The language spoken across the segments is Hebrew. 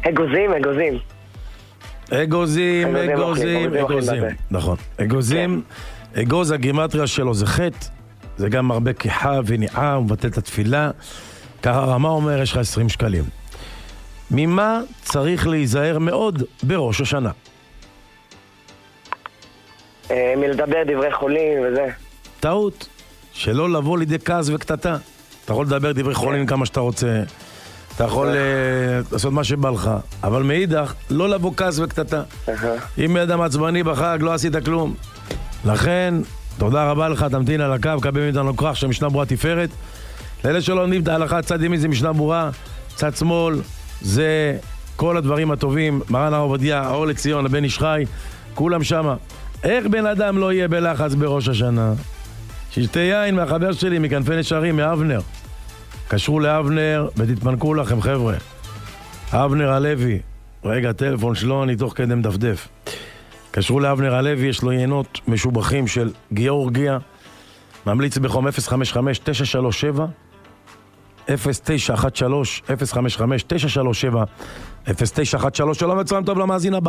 אגוזים. אגוזים. נכון. אגוזים, אגוז הגימטריה שלו זה חטא, זה גם הרבה כיחה וניעה, הוא מבטל את התפילה. ככה הרמה אומר, יש לך 20 שקלים. ממה צריך להיזהר מאוד בראש השנה? מלדבר דברי חולים וזה. טעות, שלא לבוא לידי כעס וקטטה. אתה יכול לדבר דברי חולים כמה שאתה רוצה, אתה יכול לעשות מה שבא לך, אבל מאידך, לא לבוא כעס וקטטה. אם אדם עצבני בחג, לא עשית כלום. לכן, תודה רבה לך, תמתין על הקו, קבל מאיתנו כוח של משנה ברורה תפארת. לאלה שלא לומדים את ההלכה, צד ימין זה משנה ברורה, צד שמאל זה כל הדברים הטובים, מרן הרב עובדיה, האור לציון, הבן איש חי, כולם שמה. איך בן אדם לא יהיה בלחץ בראש השנה? שישתה יין מהחבר שלי, מכנפי נשרים, מאבנר. קשרו לאבנר ותתפנקו לכם חבר'ה. אבנר הלוי, רגע, טלפון שלו, אני תוך כדי מדפדף. קשרו לאבנר הלוי, יש לו יינות משובחים של גיאורגיה, ממליץ בחום 055-937 0913 055-937 0913. שלום וצהריים טוב למאזין הבא.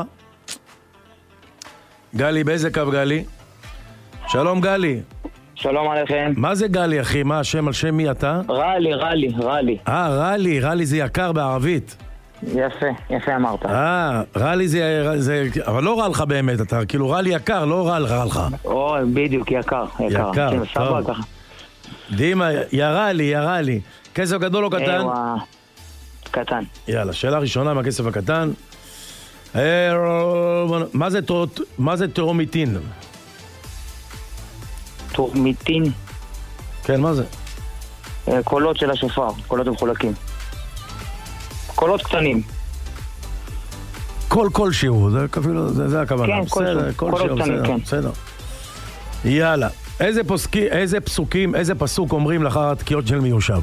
גלי, באיזה קו גלי? שלום גלי. שלום עליכם. מה זה גלי אחי? מה השם? על שם מי אתה? רלי. רלי זה יקר בערבית. יפה אמרת. רלי זה... אבל לא רע לך באמת, אתה כאילו רלי יקר, לא רע לך. בדיוק, יקר. טוב. דימה, ירה לי. כסף גדול או קטן? קטן. יאללה, שאלה ראשונה מהכסף הקטן. מה זה טרומיטין? טרומיטין? כן, מה זה? קולות של השופר, קולות מחולקים. קולות קטנים. כלשהו, זה הכוונה. כן, קולות קטנים, כן. בסדר. יאללה. איזה פסוק אומרים לאחר התקיעות של מיושב?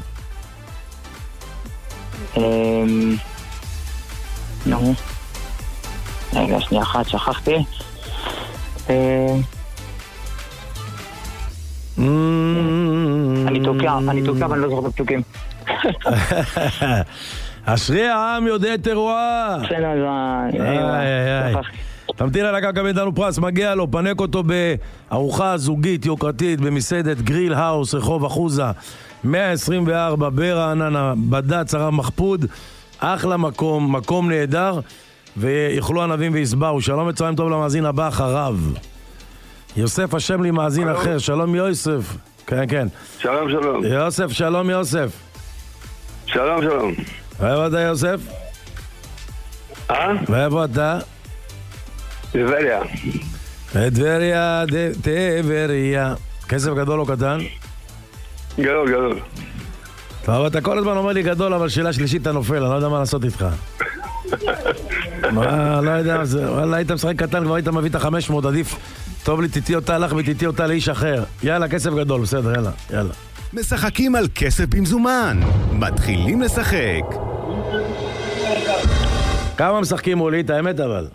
נו. רגע, שנייה אחת, שכחתי. אני תוקע ואני לא זוכר את הפסוקים. אשרי העם יודע תרועה. תמתין על הקו, גם איתנו פרס, מגיע לו, פנק אותו בארוחה זוגית יוקרתית במסעדת גריל האוס, רחוב אחוזה 124 ברעננה, בד"ץ הרב מחפוד. אחלה מקום נהדר, ויכולו ענבים ויסברו. שלום וצהריים טוב למאזין הבא אחריו. יוסף, השם לי מאזין אחר. שלום יוסף. כן. שלום. יוסף, שלום יוסף. שלום. ואיפה אתה יוסף? ואיפה אתה? טבריה. טבריה. כסף גדול או קטן? גדול. טוב, אתה כל הזמן אומר לי גדול, אבל שאלה שלישית אתה נופל, אני לא יודע מה לעשות איתך. מה, לא יודע, וואלה, היית משחק קטן, כבר היית מביא את ה-500, עדיף. טוב לי, תיתי אותה לך ותיתי אותה לאיש אחר. יאללה, כסף גדול, בסדר, יאללה. משחקים על כסף במזומן. מתחילים לשחק. כמה משחקים מולי, את האמת אבל?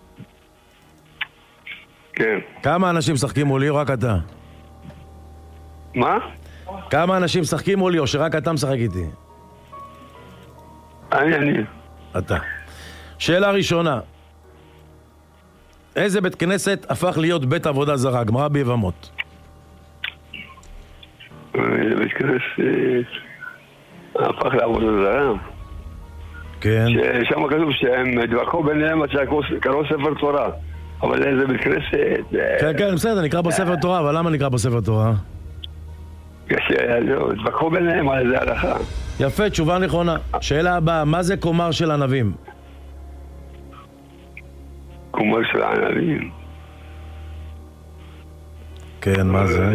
כן. כמה אנשים משחקים מולי או רק אתה? מה? כמה אנשים משחקים מולי או שרק אתה משחק איתי? אני. אתה. שאלה ראשונה. איזה בית כנסת הפך להיות בית עבודה זרה? גמרא ביבמות. בית כנסת הפך לעבודה זרה. כן. שם כתוב שהם דבקו ביניהם עד שקראו ספר תורה. אבל איזה בית כנסת... כן, בסדר, נקרא בו ספר תורה, אבל למה נקרא בו ספר תורה? דבקו ביניהם על איזה הלכה. יפה, תשובה נכונה. שאלה הבאה, מה זה קומר של ענבים? קומר של ענבים? כן, מה זה?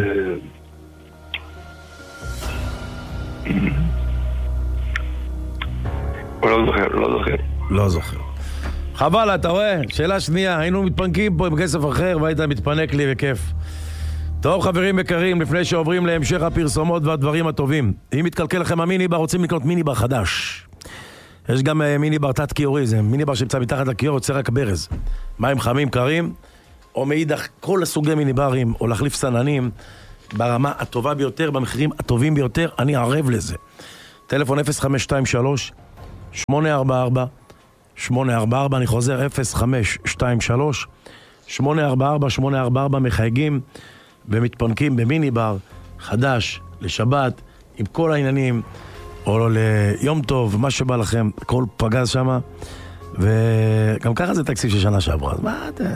לא זוכר. חבל, אתה רואה? שאלה שנייה, היינו מתפנקים פה עם כסף אחר והיית מתפנק לי בכיף. טוב חברים יקרים, לפני שעוברים להמשך הפרסומות והדברים הטובים, אם מתקלקל לכם המיניבר, רוצים לקנות מיניבר חדש. יש גם מיניבר תת קיורי, זה מיניבר שנמצא מתחת לקיור, יוצא רק ברז. מים חמים, קרים, או מאידך כל הסוגי מיניברים, או להחליף סננים, ברמה הטובה ביותר, במחירים הטובים ביותר, אני ערב לזה. טלפון 0523 844 844, אני חוזר 0523-844-844, מחייגים ומתפנקים במיני בר חדש לשבת עם כל העניינים, או ליום טוב, מה שבא לכם, כל פגז שמה, וגם ככה זה תקציב של שנה שעברה, אז מה אתה?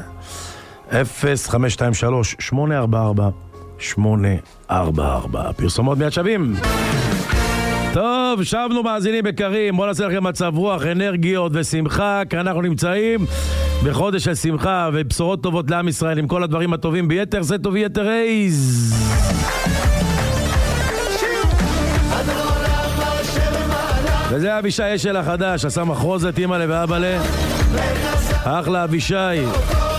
0523-844-844, פרסומות מיד שווים. טוב, שבנו מאזינים יקרים, בואו נעשה לכם מצב רוח, אנרגיות ושמחה, כי אנחנו נמצאים בחודש של שמחה ובשורות טובות לעם ישראל עם כל הדברים הטובים ביתר שאת וביתר עז. וזה אבישי אשל החדש, עשה מחרוזת אימא ואבא לה, אחלה אבישי.